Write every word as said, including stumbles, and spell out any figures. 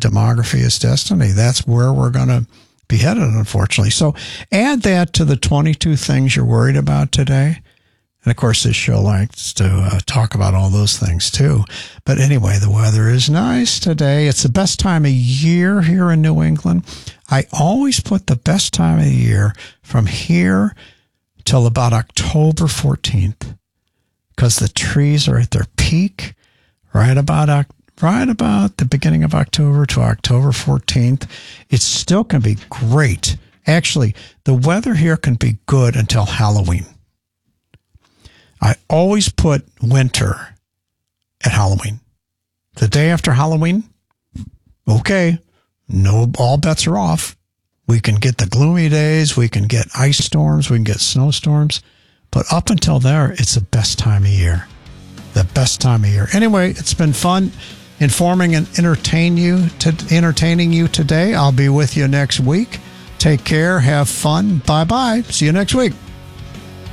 demography is destiny. That's where we're going to be headed, unfortunately. So add that to the twenty-two things you're worried about today. And of course, this show likes to uh, talk about all those things too. But anyway, the weather is nice today. It's the best time of year here in New England. I always put the best time of the year from here till about October fourteenth, because the trees are at their peak right about right about the beginning of October to October fourteenth. It's still can be great. Actually, the weather here can be good until Halloween. I always put winter at Halloween. The day after Halloween, okay, no, all bets are off. We can get the gloomy days, we can get ice storms, we can get snowstorms, but up until there, it's the best time of year. The best time of year. Anyway, it's been fun informing and entertain you to, entertaining you today. I'll be with you next week. Take care, have fun. Bye-bye. See you next week.